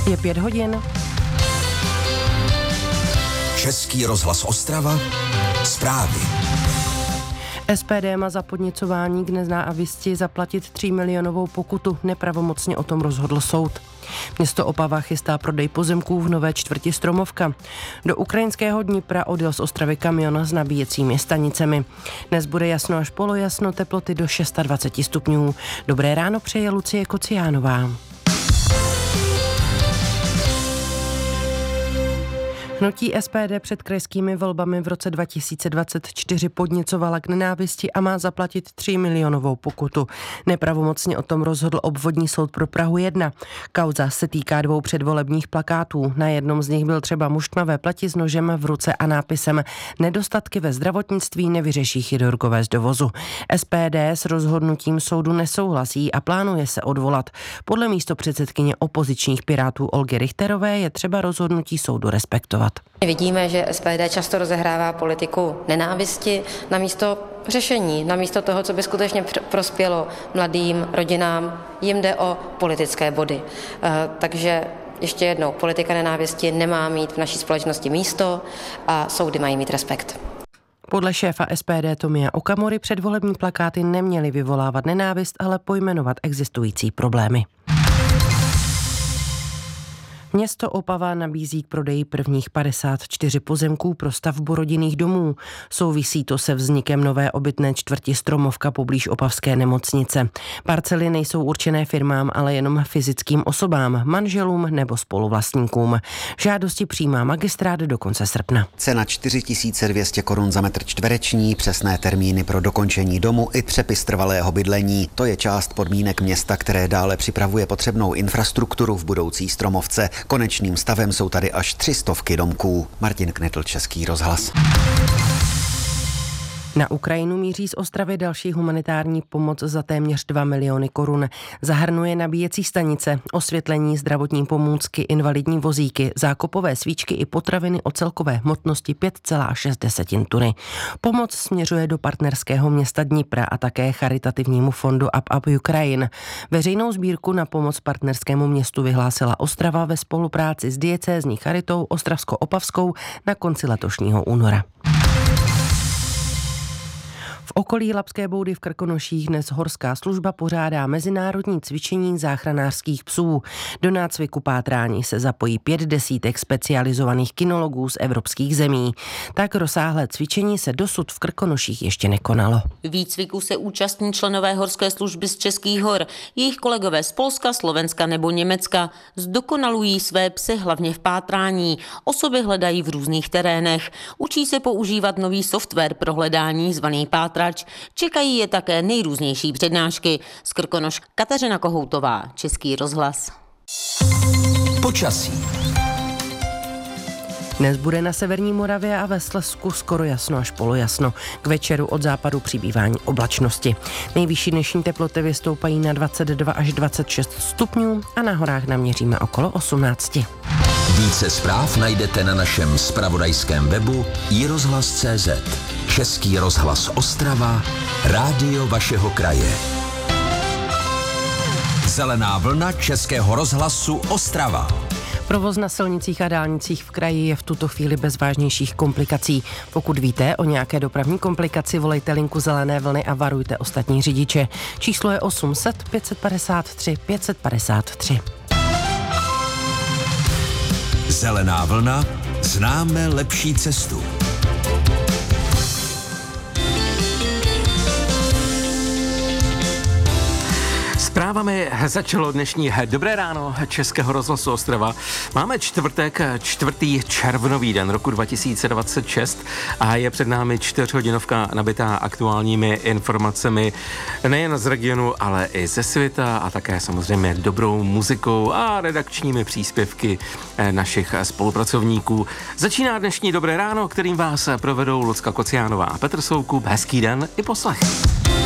Je 5 hodin. Český rozhlas Ostrava. Zprávy. SPD má za podněcování k nenávisti zaplatit 3 milionovou pokutu. Nepravomocně o tom rozhodl soud. Město Opava chystá prodej pozemků v nové čtvrti Stromovka. Do ukrajinského Dnipra odjel z Ostravy kamion s nabíjecími stanicemi. Dnes bude jasno až polojasno, teploty do 26 stupňů. Dobré ráno přeje Lucie Kociánová. Hnutí SPD před krajskými volbami v roce 2024 podněcovala k nenávisti a má zaplatit 3 milionovou pokutu. Nepravomocně o tom rozhodl obvodní soud pro Prahu 1. Kauza se týká 2 předvolebních plakátů. Na jednom z nich byl třeba muž tmavé pleti s nožem v ruce a nápisem Nedostatky ve zdravotnictví nevyřeší chirurgové z dovozu. SPD s rozhodnutím soudu nesouhlasí a plánuje se odvolat. Podle místopředsedkyně opozičních Pirátů Olgy Richterové je třeba rozhodnutí soudu respektovat. Vidíme, že SPD často rozehrává politiku nenávisti namísto řešení, namísto toho, co by skutečně prospělo mladým rodinám. Jim jde o politické body. Takže ještě jednou, politika nenávisti nemá mít v naší společnosti místo a soudy mají mít respekt. Podle šéfa SPD Tomia Okamury předvolební plakáty neměly vyvolávat nenávist, ale pojmenovat existující problémy. Město Opava nabízí k prodeji prvních 54 pozemků pro stavbu rodinných domů. Souvisí to se vznikem nové obytné čtvrti Stromovka poblíž opavské nemocnice. Parcely nejsou určené firmám, ale jenom fyzickým osobám, manželům nebo spoluvlastníkům. Žádosti přijímá magistrát do konce srpna. Cena 4200 korun za metr čtvereční, přesné termíny pro dokončení domu i přepis trvalého bydlení. To je část podmínek města, které dále připravuje potřebnou infrastrukturu v budoucí Stromovce. Konečným stavem jsou tady až 300 domků. Martin Knetl, Český rozhlas. Na Ukrajinu míří z Ostravy další humanitární pomoc za téměř 2 miliony korun. Zahrnuje nabíjecí stanice, osvětlení, zdravotní pomůcky, invalidní vozíky, zákopové svíčky i potraviny o celkové hmotnosti 5,6 tuny. Pomoc směřuje do partnerského města Dnipra a také charitativnímu fondu Up Ukraine. Veřejnou sbírku na pomoc partnerskému městu vyhlásila Ostrava ve spolupráci s diecézní charitou Ostravsko-Opavskou na konci letošního února. V okolí Labské boudy v Krkonoších dnes horská služba pořádá mezinárodní cvičení záchranářských psů. Do nácviku pátrání se zapojí 5 desítek specializovaných kynologů z evropských zemí. Tak rozsáhlé cvičení se dosud v Krkonoších ještě nekonalo. Výcviku se účastní členové horské služby z Českých hor. Jejich kolegové z Polska, Slovenska nebo Německa zdokonalují své psy hlavně v pátrání. Osoby hledají v různých terénech. Učí se používat nový software pro hledání zvaný pátrač. Čekají je také nejrůznější přednášky. Z Krkonoš Kateřina Kohoutová, Český rozhlas. Počasí. Dnes bude na severní Moravě a ve Slezsku skoro jasno až polojasno. K večeru od západu přibývání oblačnosti. Nejvyšší dnešní teploty vystoupají na 22 až 26 stupňů a na horách naměříme okolo 18. Více zpráv najdete na našem zpravodajském webu iRozhlas.cz. Český rozhlas Ostrava, rádio vašeho kraje. Zelená vlna Českého rozhlasu Ostrava. Provoz na silnicích a dálnicích v kraji je v tuto chvíli bez vážnějších komplikací. Pokud víte o nějaké dopravní komplikaci, volejte linku Zelené vlny a varujte ostatní řidiče. Číslo je 800 553 553. Zelená vlna, známe lepší cestu. Zprávami začalo dnešní Dobré ráno Českého rozhlasu Ostrava. Máme čtvrtek, 4. červnový den roku 2026 a je před námi 4hodinovka nabitá aktuálními informacemi nejen z regionu, ale i ze světa a také samozřejmě dobrou muzikou a redakčními příspěvky našich spolupracovníků. Začíná dnešní Dobré ráno, kterým vás provedou Lucka Kociánová a Petr Soukup. Hezký den i poslech.